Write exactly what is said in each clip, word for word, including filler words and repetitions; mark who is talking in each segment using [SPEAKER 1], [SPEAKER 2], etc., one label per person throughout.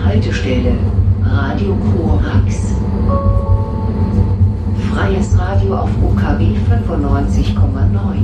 [SPEAKER 1] Haltestelle Radio Korax. Freies Radio auf U K W fünfundneunzig Komma neun.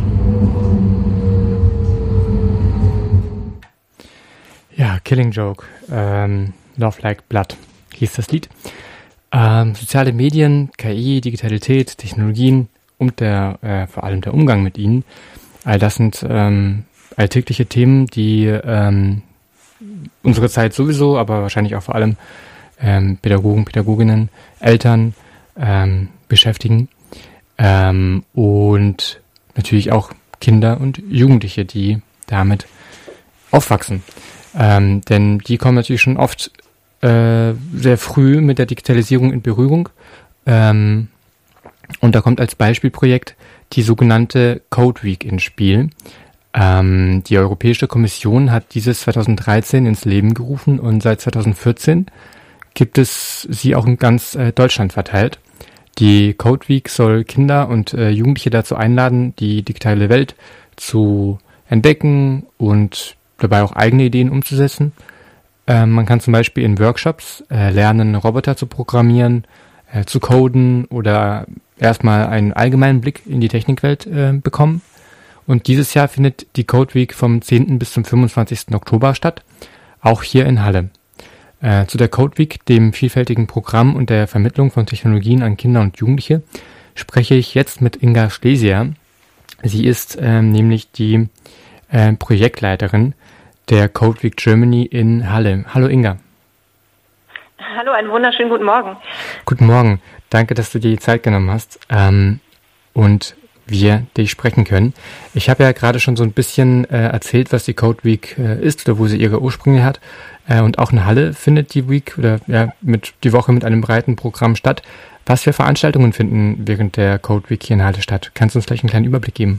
[SPEAKER 2] Ja, Killing Joke, ähm, Love Like Blood hieß das Lied. Ähm, soziale Medien, K I, Digitalität, Technologien und der, äh, vor allem der Umgang mit ihnen, all das sind ähm, alltägliche Themen, die ähm, unsere Zeit sowieso, aber wahrscheinlich auch vor allem ähm, Pädagogen, Pädagoginnen, Eltern ähm, beschäftigen ähm, und natürlich auch Kinder und Jugendliche, die damit aufwachsen. Ähm, denn die kommen natürlich schon oft äh, sehr früh mit der Digitalisierung in Berührung. Ähm, und da kommt als Beispielprojekt die sogenannte Code Week ins Spiel. Ähm, die Europäische Kommission hat dieses zweitausenddreizehn ins Leben gerufen und seit zweitausendvierzehn gibt es sie auch in ganz äh, Deutschland verteilt. Die Code Week soll Kinder und äh, Jugendliche dazu einladen, die digitale Welt zu entdecken und dabei auch eigene Ideen umzusetzen. Ähm, man kann zum Beispiel in Workshops äh, lernen, Roboter zu programmieren, äh, zu coden oder erstmal einen allgemeinen Blick in die Technikwelt äh, bekommen. Und dieses Jahr findet die Code Week vom zehnten bis zum fünfundzwanzigsten Oktober statt, auch hier in Halle. Äh, zu der Code Week, dem vielfältigen Programm und der Vermittlung von Technologien an Kinder und Jugendliche, spreche ich jetzt mit Inga Schlesier. Sie ist äh, nämlich die äh, Projektleiterin der Code Week Germany in Halle. Hallo Inga.
[SPEAKER 3] Hallo, einen wunderschönen guten Morgen.
[SPEAKER 2] Guten Morgen. Danke, dass du dir die Zeit genommen hast ähm, und wir dich sprechen können. Ich habe ja gerade schon so ein bisschen äh, erzählt, was die Code Week äh, ist oder wo sie ihre Ursprünge hat. Äh, und auch in Halle findet die Week oder ja mit die Woche mit einem breiten Programm statt. Was für Veranstaltungen finden während der Code Week hier in Halle statt? Kannst du uns gleich einen kleinen Überblick geben?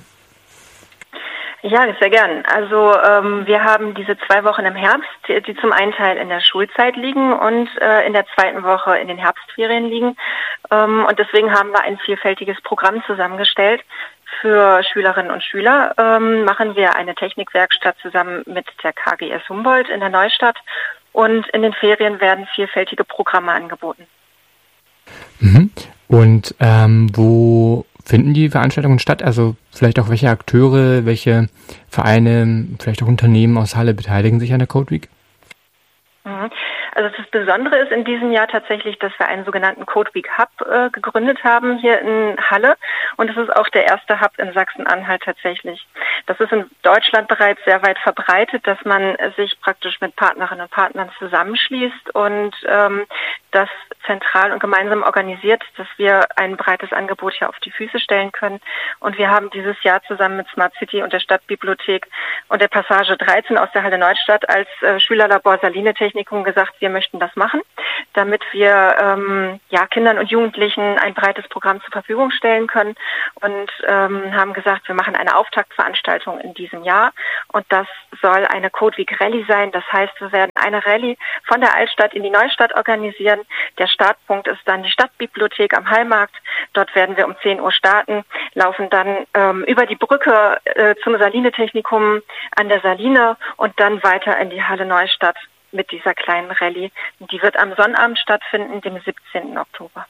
[SPEAKER 3] Ja, sehr gern. Also ähm, wir haben diese zwei Wochen im Herbst, die, die zum einen Teil in der Schulzeit liegen und äh, in der zweiten Woche in den Herbstferien liegen. Ähm, und deswegen haben wir ein vielfältiges Programm zusammengestellt. Für Schülerinnen und Schüler ähm, machen wir eine Technikwerkstatt zusammen mit der K G S Humboldt in der Neustadt. Und in den Ferien werden vielfältige Programme angeboten.
[SPEAKER 2] Mhm. Und ähm, wo finden die Veranstaltungen statt? Also vielleicht auch welche Akteure, welche Vereine, vielleicht auch Unternehmen aus Halle beteiligen sich an der Code Week?
[SPEAKER 3] Also das Besondere ist in diesem Jahr tatsächlich, dass wir einen sogenannten Code Week Hub äh, gegründet haben hier in Halle. Und es ist auch der erste Hub in Sachsen-Anhalt tatsächlich. Das ist in Deutschland bereits sehr weit verbreitet, dass man sich praktisch mit Partnerinnen und Partnern zusammenschließt und ähm, das zentral und gemeinsam organisiert, dass wir ein breites Angebot hier auf die Füße stellen können. Und wir haben dieses Jahr zusammen mit Smart City und der Stadtbibliothek und der Passage dreizehn aus der Halle Neustadt als äh, Schülerlabor Saline Technikum gesagt, wir möchten das machen, damit wir ähm, ja Kindern und Jugendlichen ein breites Programm zur Verfügung stellen können und ähm, haben gesagt, wir machen eine Auftaktveranstaltung in diesem Jahr und das soll eine Code Week Rallye sein. Das heißt, wir werden eine Rallye von der Altstadt in die Neustadt organisieren. Der Startpunkt ist dann die Stadtbibliothek am Hallmarkt. Dort werden wir um zehn Uhr starten, laufen dann ähm, über die Brücke äh, zum Saline-Technikum an der Saline und dann weiter in die Halle Neustadt mit dieser kleinen Rallye. Die wird am Sonnabend stattfinden, dem siebzehnten Oktober.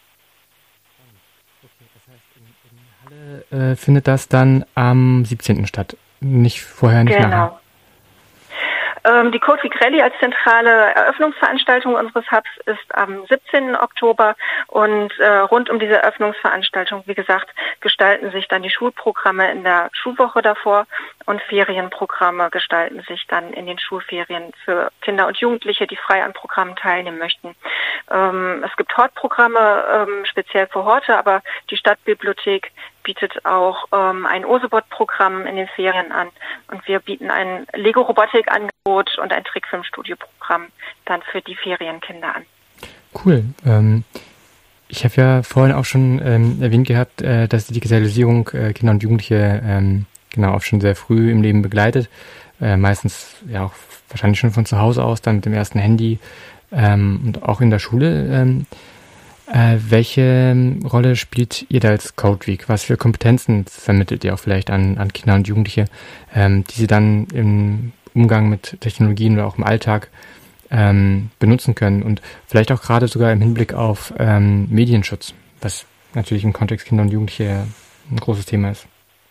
[SPEAKER 2] Okay, das heißt, in, in Halle äh, findet das dann am siebzehnten statt, nicht vorher, nicht
[SPEAKER 3] genau.
[SPEAKER 2] nachher.
[SPEAKER 3] Die Code Week Rallye als zentrale Eröffnungsveranstaltung unseres Hubs ist am siebzehnten Oktober und äh, rund um diese Eröffnungsveranstaltung, wie gesagt, gestalten sich dann die Schulprogramme in der Schulwoche davor und Ferienprogramme gestalten sich dann in den Schulferien für Kinder und Jugendliche, die frei an Programmen teilnehmen möchten. Ähm, es gibt Hortprogramme, ähm, speziell für Horte, aber die Stadtbibliothek bietet auch ähm, ein Osebot-Programm in den Ferien an und wir bieten ein Lego-Robotik-Angebot und ein Trickfilmstudio-Programm dann für die Ferienkinder an.
[SPEAKER 2] Cool. Ähm, ich habe ja vorhin auch schon ähm, erwähnt gehabt, äh, dass die Digitalisierung äh, Kinder und Jugendliche ähm, genau auch schon sehr früh im Leben begleitet. Äh, meistens ja auch wahrscheinlich schon von zu Hause aus, dann mit dem ersten Handy ähm, und auch in der Schule. Ähm, Äh, welche Rolle spielt ihr da als Code Week? Was für Kompetenzen vermittelt ihr auch vielleicht an, an Kinder und Jugendliche, ähm, die sie dann im Umgang mit Technologien oder auch im Alltag ähm, benutzen können und vielleicht auch gerade sogar im Hinblick auf ähm, Medienschutz, was natürlich im Kontext Kinder und Jugendliche ein großes Thema ist.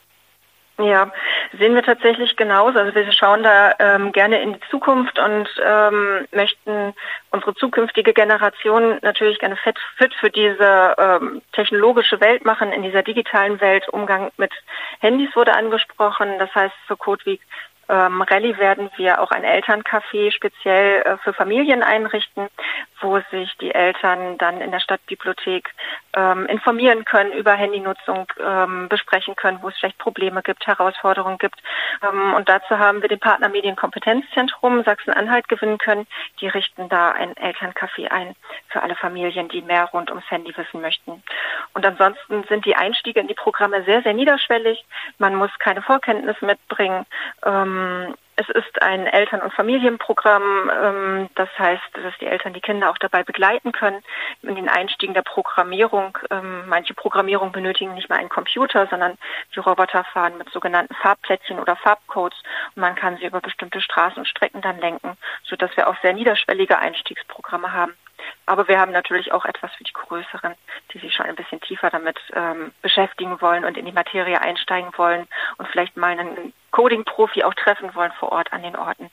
[SPEAKER 3] Ja, sehen wir tatsächlich genauso. Also wir schauen da ähm, gerne in die Zukunft und ähm, möchten unsere zukünftige Generation natürlich gerne fit, fit für diese ähm, technologische Welt machen, in dieser digitalen Welt. Umgang mit Handys wurde angesprochen. Das heißt, für CodeWeek ähm, Rallye werden wir auch ein Elterncafé speziell äh, für Familien einrichten, wo sich die Eltern dann in der Stadtbibliothek ähm, informieren können über Handynutzung, ähm, besprechen können, wo es vielleicht Probleme gibt, Herausforderungen gibt. Ähm, und dazu haben wir den Partner Medienkompetenzzentrum Sachsen-Anhalt gewinnen können. Die richten da ein Elterncafé ein für alle Familien, die mehr rund ums Handy wissen möchten. Und ansonsten sind die Einstiege in die Programme sehr, sehr niederschwellig. Man muss keine Vorkenntnisse mitbringen. Ähm, Es ist ein Eltern- und Familienprogramm. Das heißt, dass die Eltern die Kinder auch dabei begleiten können in den Einstiegen der Programmierung. Manche Programmierungen benötigen nicht mal einen Computer, sondern die Roboter fahren mit sogenannten Farbplättchen oder Farbcodes und man kann sie über bestimmte Straßen und Strecken dann lenken, sodass wir auch sehr niederschwellige Einstiegsprogramme haben. Aber wir haben natürlich auch etwas für die Größeren, die sich schon ein bisschen tiefer damit ähm, beschäftigen wollen und in die Materie einsteigen wollen und vielleicht mal einen Coding-Profi auch treffen wollen vor Ort an den Orten.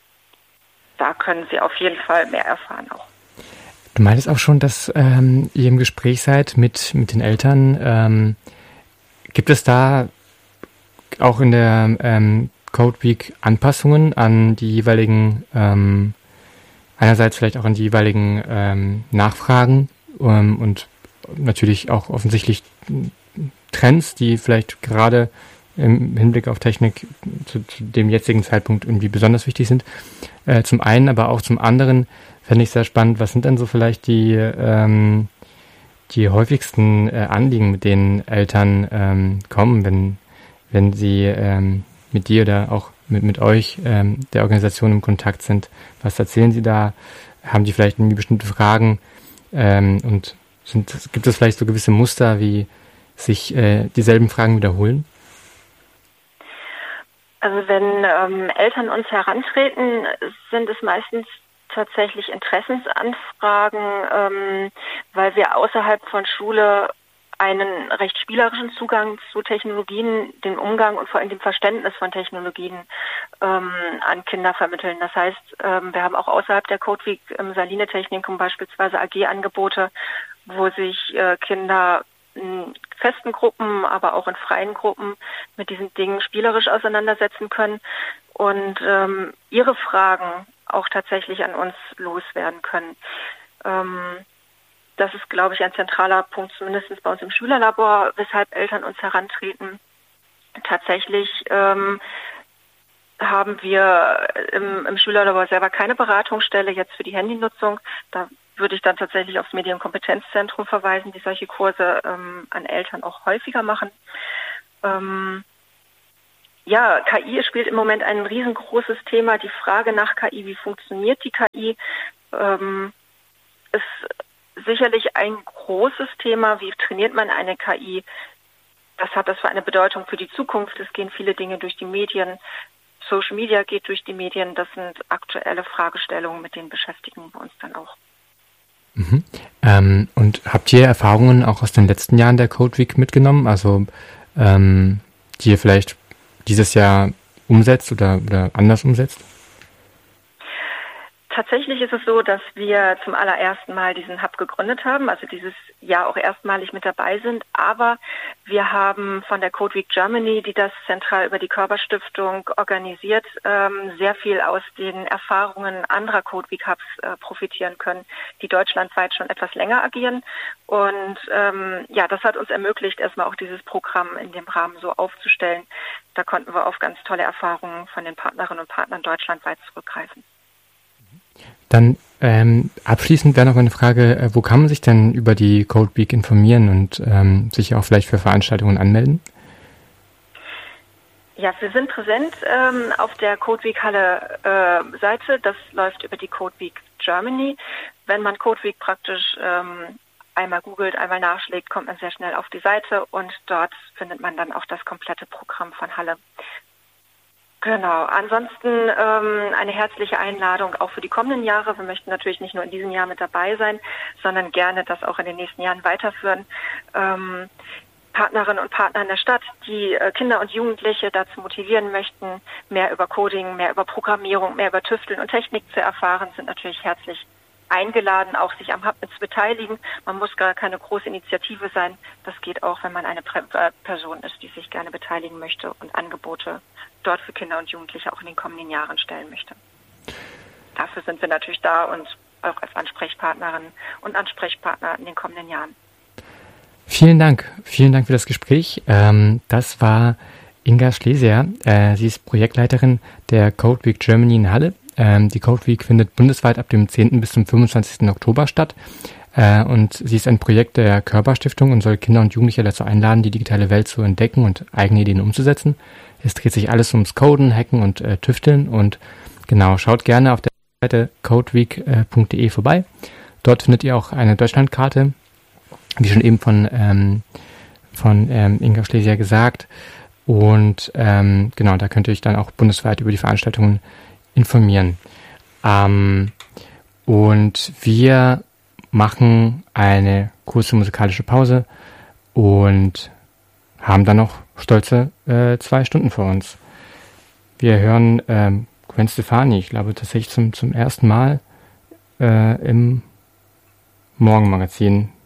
[SPEAKER 3] Da können sie auf jeden Fall mehr erfahren auch.
[SPEAKER 2] Du meintest auch schon, dass ähm, ihr im Gespräch seid mit, mit den Eltern. Ähm, gibt es da auch in der ähm, CodeWeek Anpassungen an die jeweiligen ähm, einerseits vielleicht auch an die jeweiligen ähm, Nachfragen ähm, und natürlich auch offensichtlich Trends, die vielleicht gerade im Hinblick auf Technik zu, zu dem jetzigen Zeitpunkt irgendwie besonders wichtig sind. Äh, zum einen, aber auch zum anderen fände ich sehr spannend, was sind denn so vielleicht die, ähm, die häufigsten äh, Anliegen, mit denen Eltern ähm, kommen, wenn, wenn sie ähm, mit dir oder auch mit, mit euch, ähm, der Organisation im Kontakt sind. Was erzählen sie da? Haben die vielleicht irgendwie bestimmte Fragen? Ähm, und sind, gibt es vielleicht so gewisse Muster, wie sich äh, dieselben Fragen wiederholen?
[SPEAKER 3] Also wenn ähm, Eltern uns herantreten, sind es meistens tatsächlich Interessensanfragen, ähm, weil wir außerhalb von Schule einen recht spielerischen Zugang zu Technologien, den Umgang und vor allem dem Verständnis von Technologien ähm, an Kinder vermitteln. Das heißt, ähm, wir haben auch außerhalb der CodeWeek im Saline Technikum beispielsweise A G-Angebote, wo sich äh, Kinder in festen Gruppen, aber auch in freien Gruppen mit diesen Dingen spielerisch auseinandersetzen können und ähm, ihre Fragen auch tatsächlich an uns loswerden können. Ähm, Das ist, glaube ich, ein zentraler Punkt, zumindest bei uns im Schülerlabor, weshalb Eltern uns herantreten. Tatsächlich ähm, haben wir im, im Schülerlabor selber keine Beratungsstelle jetzt für die Handynutzung. Da würde ich dann tatsächlich aufs Medienkompetenzzentrum verweisen, die solche Kurse ähm, an Eltern auch häufiger machen. Ähm, ja, K I spielt im Moment ein riesengroßes Thema. Die Frage nach K I, wie funktioniert die K I, ähm, ist sicherlich ein großes Thema. Wie trainiert man eine K I? Was hat das für eine Bedeutung für die Zukunft? Es gehen viele Dinge durch die Medien. Social Media geht durch die Medien. Das sind aktuelle Fragestellungen, mit denen beschäftigen wir uns dann auch.
[SPEAKER 2] Mhm. Ähm, und habt ihr Erfahrungen auch aus den letzten Jahren der CodeWeek mitgenommen? Also ähm, die ihr vielleicht dieses Jahr umsetzt oder, oder anders umsetzt?
[SPEAKER 3] Tatsächlich ist es so, dass wir zum allerersten Mal diesen Hub gegründet haben, also dieses Jahr auch erstmalig mit dabei sind. Aber wir haben von der CodeWeek Germany, die das zentral über die Körperstiftung organisiert, ähm, sehr viel aus den Erfahrungen anderer CodeWeek Hubs äh, profitieren können, die deutschlandweit schon etwas länger agieren. Und ähm, ja, das hat uns ermöglicht, erstmal auch dieses Programm in dem Rahmen so aufzustellen. Da konnten wir auf ganz tolle Erfahrungen von den Partnerinnen und Partnern deutschlandweit zurückgreifen.
[SPEAKER 2] Dann ähm, abschließend wäre noch eine Frage, äh, wo kann man sich denn über die CodeWeek informieren und ähm, sich auch vielleicht für Veranstaltungen anmelden?
[SPEAKER 3] Ja, wir sind präsent ähm, auf der CodeWeek Halle äh, Seite. Das läuft über die CodeWeek Germany. Wenn man CodeWeek praktisch ähm, einmal googelt, einmal nachschlägt, kommt man sehr schnell auf die Seite und dort findet man dann auch das komplette Programm von Halle. Genau. Ansonsten ähm, eine herzliche Einladung auch für die kommenden Jahre. Wir möchten natürlich nicht nur in diesem Jahr mit dabei sein, sondern gerne das auch in den nächsten Jahren weiterführen. Ähm, Partnerinnen und Partner in der Stadt, die äh, Kinder und Jugendliche dazu motivieren möchten, mehr über Coding, mehr über Programmierung, mehr über Tüfteln und Technik zu erfahren, sind natürlich herzlich eingeladen, auch sich am Hub mit zu beteiligen. Man muss gar keine große Initiative sein. Das geht auch, wenn man eine Prä- äh, Person ist, die sich gerne beteiligen möchte und Angebote dort für Kinder und Jugendliche auch in den kommenden Jahren stellen möchte. Dafür sind wir natürlich da und auch als Ansprechpartnerin und Ansprechpartner in den kommenden Jahren.
[SPEAKER 2] Vielen Dank. Vielen Dank für das Gespräch. Ähm, das war Inga Schlesier. Äh, sie ist Projektleiterin der Code Week Germany in Halle. Ähm, die Code Week findet bundesweit ab dem zehnten bis zum fünfundzwanzigsten Oktober statt. Äh, und sie ist ein Projekt der Körperstiftung und soll Kinder und Jugendliche dazu einladen, die digitale Welt zu entdecken und eigene Ideen umzusetzen. Es dreht sich alles ums Coden, Hacken und äh, Tüfteln. Und genau, schaut gerne auf der Seite codeweek punkt de vorbei. Dort findet ihr auch eine Deutschlandkarte, wie schon eben von, ähm, von ähm, Inga Schlesier gesagt. Und ähm, genau, da könnt ihr euch dann auch bundesweit über die Veranstaltungen informieren. Ähm, und wir machen eine kurze musikalische Pause und haben dann noch stolze äh, zwei Stunden vor uns. Wir hören ähm, Gwen Stefani, ich glaube tatsächlich zum, zum ersten Mal äh, im Morgenmagazin